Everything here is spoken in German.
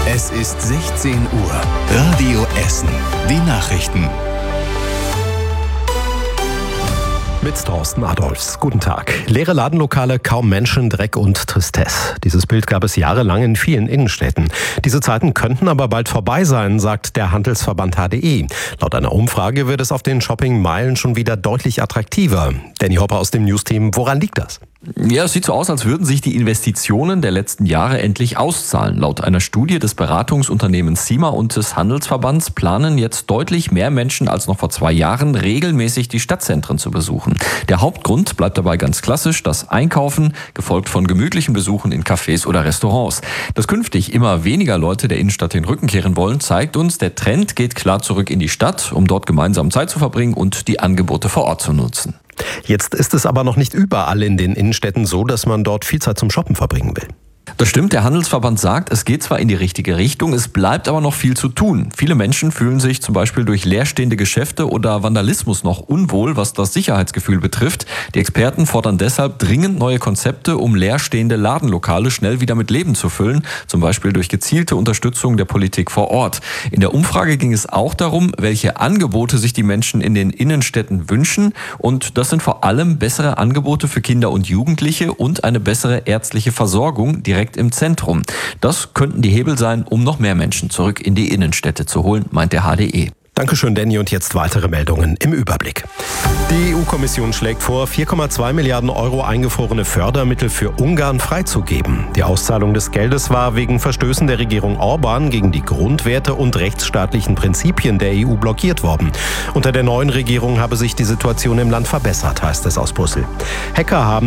Es ist 16 Uhr. Radio Essen. Die Nachrichten. Mit Thorsten Adolfs. Guten Tag. Leere Ladenlokale, kaum Menschen, Dreck und Tristesse. Dieses Bild gab es jahrelang in vielen Innenstädten. Diese Zeiten könnten aber bald vorbei sein, sagt der Handelsverband HDE. Laut einer Umfrage wird es auf den Shoppingmeilen schon wieder deutlich attraktiver. Danny Hopper aus dem News-Team. Woran liegt das? Ja, es sieht so aus, als würden sich die Investitionen der letzten Jahre endlich auszahlen. Laut einer Studie des Beratungsunternehmens CIMA und des Handelsverbands planen jetzt deutlich mehr Menschen als noch vor 2 Jahren regelmäßig die Stadtzentren zu besuchen. Der Hauptgrund bleibt dabei ganz klassisch das Einkaufen, gefolgt von gemütlichen Besuchen in Cafés oder Restaurants. Dass künftig immer weniger Leute der Innenstadt den Rücken kehren wollen, zeigt uns, der Trend geht klar zurück in die Stadt, um dort gemeinsam Zeit zu verbringen und die Angebote vor Ort zu nutzen. Jetzt ist es aber noch nicht überall in den Innenstädten so, dass man dort viel Zeit zum Shoppen verbringen will. Das stimmt, der Handelsverband sagt, es geht zwar in die richtige Richtung, es bleibt aber noch viel zu tun. Viele Menschen fühlen sich zum Beispiel durch leerstehende Geschäfte oder Vandalismus noch unwohl, was das Sicherheitsgefühl betrifft. Die Experten fordern deshalb dringend neue Konzepte, um leerstehende Ladenlokale schnell wieder mit Leben zu füllen, zum Beispiel durch gezielte Unterstützung der Politik vor Ort. In der Umfrage ging es auch darum, welche Angebote sich die Menschen in den Innenstädten wünschen, und das sind vor allem bessere Angebote für Kinder und Jugendliche und eine bessere ärztliche Versorgung direkt im Zentrum. Das könnten die Hebel sein, um noch mehr Menschen zurück in die Innenstädte zu holen, meint der HDE. Dankeschön, Danny. Und jetzt weitere Meldungen im Überblick. Die EU-Kommission schlägt vor, 4,2 Milliarden Euro eingefrorene Fördermittel für Ungarn freizugeben. Die Auszahlung des Geldes war wegen Verstößen der Regierung Orban gegen die Grundwerte und rechtsstaatlichen Prinzipien der EU blockiert worden. Unter der neuen Regierung habe sich die Situation im Land verbessert, heißt es aus Brüssel. Hacker haben